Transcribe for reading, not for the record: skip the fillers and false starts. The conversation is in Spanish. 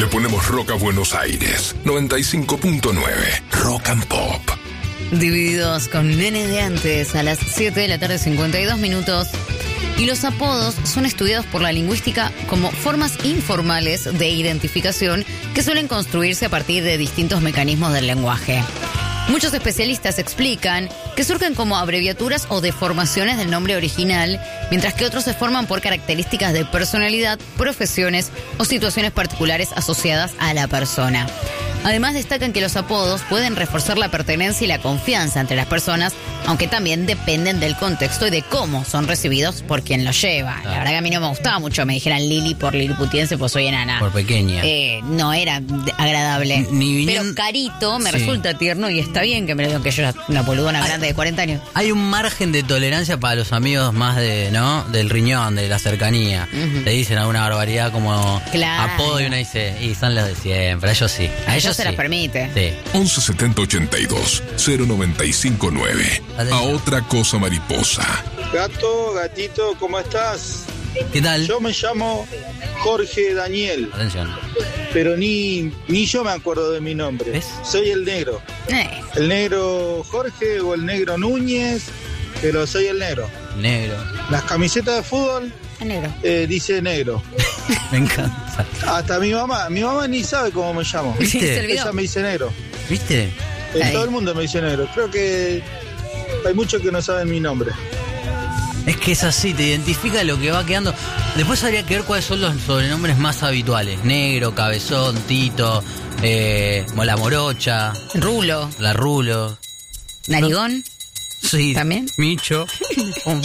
Le ponemos rock a Buenos Aires. 95.9. Rock and Pop. Divididos con Nene de Antes a las 7 de la tarde, 52 minutos. Y los apodos son estudiados por la lingüística como formas informales de identificación que suelen construirse a partir de distintos mecanismos del lenguaje. Muchos especialistas explican que surgen como abreviaturas o deformaciones del nombre original, mientras que otros se forman por características de personalidad, profesiones o situaciones particulares asociadas a la persona. Además, destacan que los apodos pueden reforzar la pertenencia y la confianza entre las personas, aunque también dependen del contexto y de cómo son recibidos por quien los lleva. La verdad que a mí no me gustaba mucho me dijeran Lili por liliputiense, pues soy enana. Por pequeña. No era agradable. Pero Carito me resulta tierno y está bien que me lo digan, que yo era una boludona grande de 40 años. Hay un margen de tolerancia para los amigos más del riñón, de la cercanía. Le dicen alguna barbaridad como apodo y uno dice, y son los de siempre, a ellos sí. A ellos se las permite. Sí. 11 70 82 095 9. A otra cosa mariposa. Gato, gatito, ¿cómo estás? ¿Qué tal? Yo me llamo Jorge Daniel. Atención. Pero ni yo me acuerdo de mi nombre. ¿Ves? Soy el negro. El negro Jorge o el negro Núñez, pero soy el negro. Negro. Las camisetas de fútbol negro. Dice negro. Me encanta. Hasta mi mamá ni sabe cómo me llamo. ¿Viste? Ella me dice negro. ¿Viste? Todo el mundo me dice negro. Creo que hay muchos que no saben mi nombre. Es que es así, te identifica lo que va quedando. Después habría que ver cuáles son los sobrenombres más habituales. Negro, Cabezón, Tito, la Morocha, Rulo. La Rulo. Narigón. Sí. ¿También? Micho.